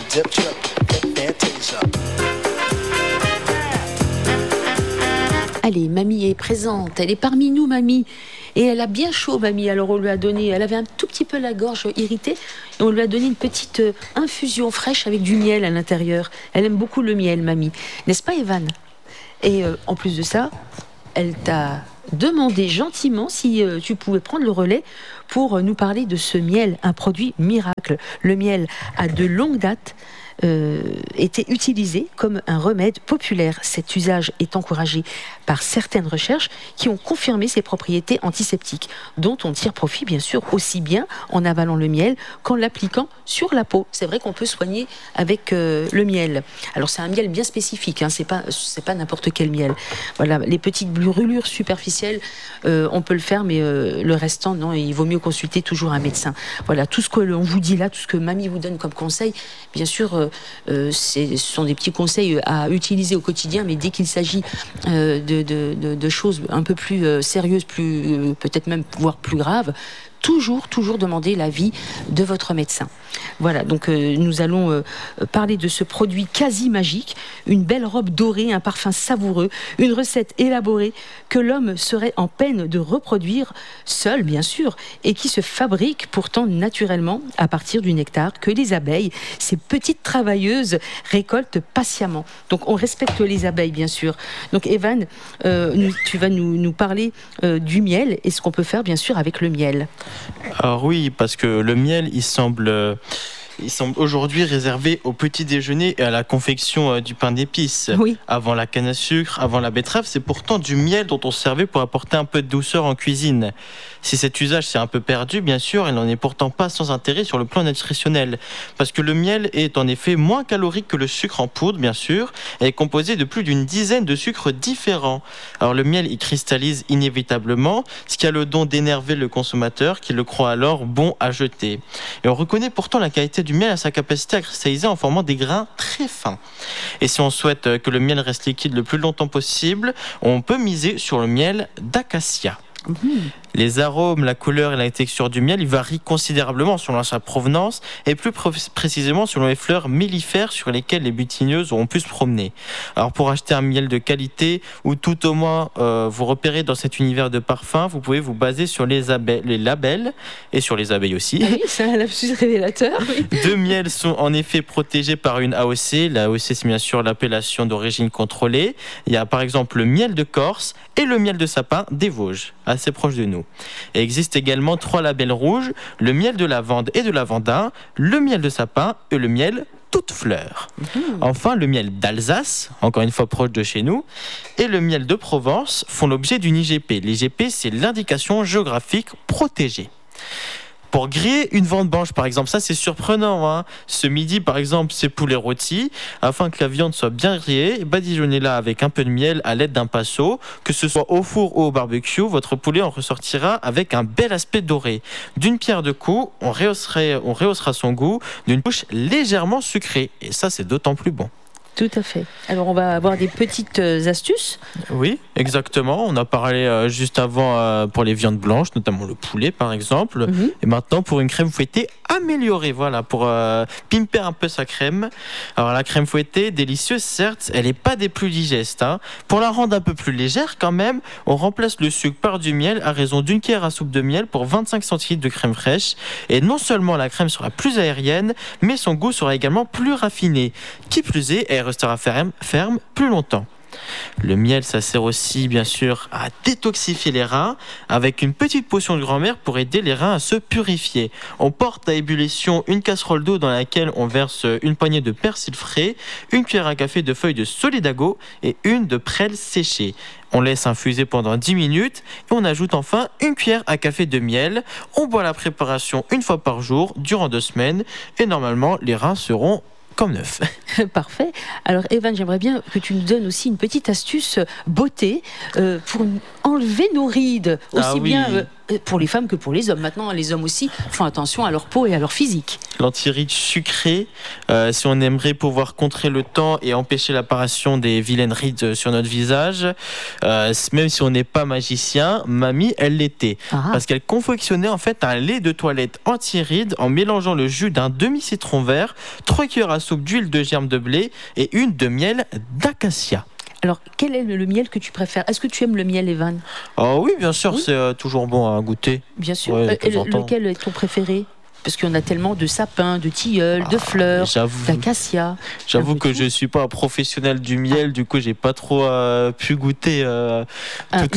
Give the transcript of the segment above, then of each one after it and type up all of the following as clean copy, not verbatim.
dip, trip, Fantasia. Allez, mamie est présente, elle est parmi nous, mamie. Et elle a bien chaud, mamie. Alors on lui a donné, elle avait un tout petit peu la gorge irritée, et on lui a donné une petite infusion fraîche avec du miel à l'intérieur. Elle aime beaucoup le miel, mamie. N'est-ce pas, Evan? Et en plus de ça, elle t'a demandé gentiment si tu pouvais prendre le relais pour nous parler de ce miel, un produit miracle. Le miel a de longue date était utilisé comme un remède populaire. Cet usage est encouragé par certaines recherches qui ont confirmé ses propriétés antiseptiques, dont on tire profit bien sûr aussi bien en avalant le miel qu'en l'appliquant sur la peau. C'est vrai qu'on peut soigner avec le miel. Alors c'est un miel bien spécifique, hein, c'est pas n'importe quel miel. Voilà, les petites brûlures superficielles, on peut le faire, mais le restant, non, il vaut mieux consulter toujours un médecin. Voilà, tout ce que l'on vous dit là, tout ce que mamie vous donne comme conseil, bien sûr, ce sont des petits conseils à utiliser au quotidien, mais dès qu'il s'agit de choses un peu plus sérieuses, peut-être même voire plus graves, toujours demander l'avis de votre médecin. Voilà, donc nous allons parler de ce produit quasi magique, une belle robe dorée, un parfum savoureux, une recette élaborée que l'homme serait en peine de reproduire seul, bien sûr, et qui se fabrique pourtant naturellement à partir du nectar que les abeilles, ces petites travailleuses, récoltent patiemment. Donc on respecte les abeilles, bien sûr. Donc Evan, tu vas nous parler du miel et ce qu'on peut faire, bien sûr, avec le miel. Alors oui, parce que le miel, il semble aujourd'hui réservé au petit déjeuner et à la confection du pain d'épices. Oui. Avant la canne à sucre, avant la betterave, c'est pourtant du miel dont on se servait pour apporter un peu de douceur en cuisine. Si cet usage s'est un peu perdu, bien sûr, il n'en est pourtant pas sans intérêt sur le plan nutritionnel. Parce que le miel est en effet moins calorique que le sucre en poudre, bien sûr, et est composé de plus d'une dizaine de sucres différents. Alors le miel, il cristallise inévitablement, ce qui a le don d'énerver le consommateur, qui le croit alors bon à jeter. Et on reconnaît pourtant la qualité du miel à sa capacité à cristalliser en formant des grains très fins. Et si on souhaite que le miel reste liquide le plus longtemps possible, on peut miser sur le miel d'acacia. Les arômes, la couleur et la texture du miel, ils varient considérablement selon sa provenance et plus précisément selon les fleurs mellifères sur lesquelles les butineuses auront pu se promener. Alors pour acheter un miel de qualité ou tout au moins vous repérer dans cet univers de parfum, vous pouvez vous baser sur les labels et sur les abeilles aussi. Oui, c'est un lapsus révélateur. Oui. Deux miels sont en effet protégés par une AOC. La AOC, c'est bien sûr l'appellation d'origine contrôlée. Il y a par exemple le miel de Corse et le miel de sapin des Vosges, assez proche de nous. Et existe également 3 labels rouges, le miel de lavande et de lavandin, le miel de sapin et le miel toute fleur. Enfin, le miel d'Alsace, encore une fois proche de chez nous, et le miel de Provence font l'objet d'une IGP. L'IGP, c'est l'indication géographique protégée. Pour griller une viande blanche, par exemple, ça c'est surprenant, hein. Ce midi, par exemple, c'est poulet rôti. Afin que la viande soit bien grillée, badigeonnez-la avec un peu de miel à l'aide d'un pinceau. Que ce soit au four ou au barbecue, votre poulet en ressortira avec un bel aspect doré. D'une pierre deux coups, on rehaussera son goût d'une touche légèrement sucrée. Et ça, c'est d'autant plus bon. Tout à fait. Alors on va avoir des petites astuces. Oui, exactement. On a parlé juste avant pour les viandes blanches, notamment le poulet par exemple. Et maintenant pour une crème fouettée améliorée, voilà, pour pimper un peu sa crème. Alors la crème fouettée, délicieuse certes, elle n'est pas des plus digestes, hein. Pour la rendre un peu plus légère quand même, on remplace le sucre par du miel à raison d'une cuillère à soupe de miel pour 25 centilitres de crème fraîche. Et non seulement la crème sera plus aérienne, mais son goût sera également plus raffiné. Qui plus est, elle restera ferme plus longtemps. Le miel, ça sert aussi bien sûr à détoxifier les reins avec une petite potion de grand-mère pour aider les reins à se purifier. On porte à ébullition une casserole d'eau dans laquelle on verse une poignée de persil frais, une cuillère à café de feuilles de solidago et une de prêle séchée. On laisse infuser pendant 10 minutes et on ajoute enfin une cuillère à café de miel. On boit la préparation une fois par jour durant 2 semaines et normalement les reins seront comme neufs. Parfait. Alors Evan, j'aimerais bien que tu nous donnes aussi une petite astuce beauté pour enlever nos rides, aussi bien pour les femmes que pour les hommes. Maintenant, les hommes aussi font attention à leur peau et à leur physique. L'anti-rides sucré, si on aimerait pouvoir contrer le temps et empêcher l'apparition des vilaines rides sur notre visage, même si on n'est pas magicien, mamie, elle l'était. Parce qu'elle confectionnait en fait un lait de toilette anti-rides en mélangeant le jus d'un demi-citron vert, 3 cuillères à soupe d'huile de germe de blé et une de miel d'acacia. Alors, quel est le miel que tu préfères? Est-ce que tu aimes le miel, Evan? Oui, bien sûr, oui. C'est toujours bon à goûter. Bien sûr. Lequel est ton préféré? Parce qu'il y en a tellement de sapins, de tilleuls, de fleurs, d'acacia. J'avoue que je ne suis pas un professionnel du miel, du coup, j'ai pas trop pu goûter toutes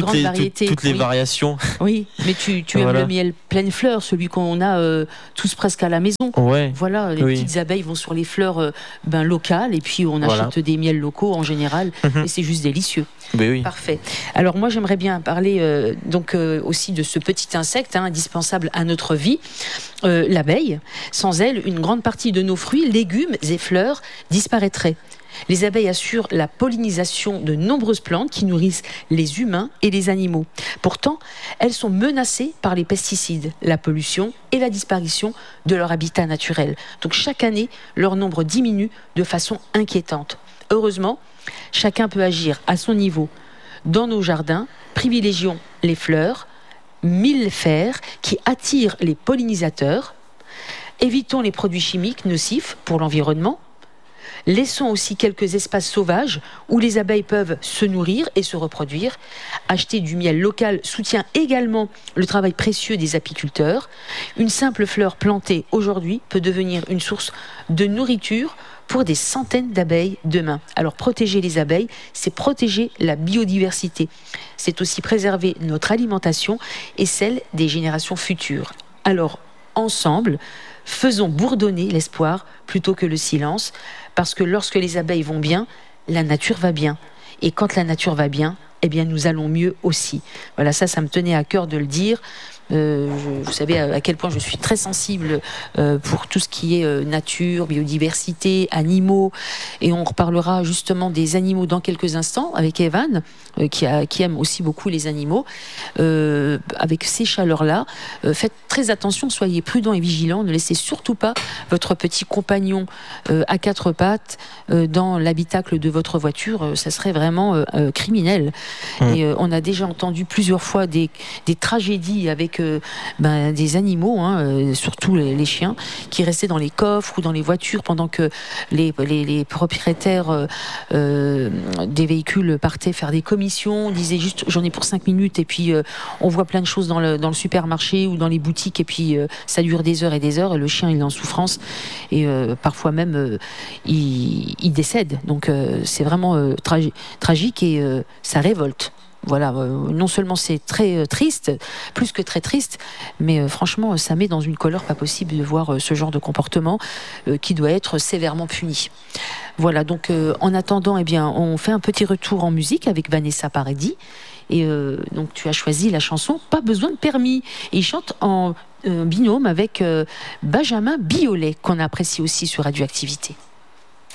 les variations. Oui, mais tu aimes le miel pleine fleur, celui qu'on a tous presque à la maison. Ouais. Voilà, les petites abeilles vont sur les fleurs locales, et puis on achète des miels locaux en général, et c'est juste délicieux. Oui. Parfait. Alors moi, j'aimerais bien parler aussi de ce petit insecte indispensable à notre vie. L'abeille. Sans elle, une grande partie de nos fruits, légumes et fleurs disparaîtraient. Les abeilles assurent la pollinisation de nombreuses plantes qui nourrissent les humains et les animaux. Pourtant, elles sont menacées par les pesticides, la pollution et la disparition de leur habitat naturel. Donc chaque année, leur nombre diminue de façon inquiétante. Heureusement, chacun peut agir à son niveau. Dans nos jardins, privilégions les fleurs, millefères qui attirent les pollinisateurs. Évitons les produits chimiques nocifs pour l'environnement. Laissons aussi quelques espaces sauvages où les abeilles peuvent se nourrir et se reproduire. Acheter du miel local soutient également le travail précieux des apiculteurs. Une simple fleur plantée aujourd'hui peut devenir une source de nourriture pour des centaines d'abeilles demain. Alors protéger les abeilles, c'est protéger la biodiversité. C'est aussi préserver notre alimentation et celle des générations futures. Alors, ensemble, faisons bourdonner l'espoir plutôt que le silence, parce que lorsque les abeilles vont bien, la nature va bien. Et quand la nature va bien, eh bien nous allons mieux aussi. Voilà, ça me tenait à cœur de le dire. Vous savez à quel point je suis très sensible pour tout ce qui est nature, biodiversité, animaux, et on reparlera justement des animaux dans quelques instants avec Evan qui aime aussi beaucoup les animaux. Avec ces chaleurs-là, faites très attention, soyez prudents et vigilants, ne laissez surtout pas votre petit compagnon à quatre pattes dans l'habitacle de votre voiture, ça serait vraiment criminel. Et on a déjà entendu plusieurs fois des tragédies avec des animaux, surtout les chiens, qui restaient dans les coffres ou dans les voitures pendant que les propriétaires des véhicules partaient faire des commissions, disaient juste j'en ai pour 5 minutes, et puis on voit plein de choses dans le supermarché ou dans les boutiques, et puis ça dure des heures et des heures, et le chien il est en souffrance, et parfois même il décède. Donc c'est vraiment tragique, et ça révolte. Voilà, non seulement c'est très triste, plus que très triste, mais franchement, ça met dans une colère pas possible de voir ce genre de comportement qui doit être sévèrement puni. Voilà, donc en attendant, eh bien, on fait un petit retour en musique avec Vanessa Paradis. Et donc tu as choisi la chanson Pas besoin de permis. Et il chante en binôme avec Benjamin Biolay, qu'on apprécie aussi sur Radioactivité.